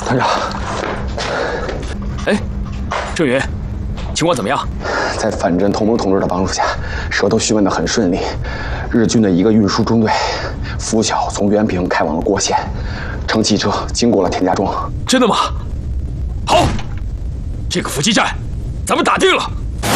团长， 哎，郑云，情况怎么样？ 在反侦同盟同志的帮助下，蛇头询问得很顺利。日军的一个运输中队拂晓从原平开往了郭县，乘汽车经过了田家庄。 真的吗？好，这个伏击战，咱们打定了。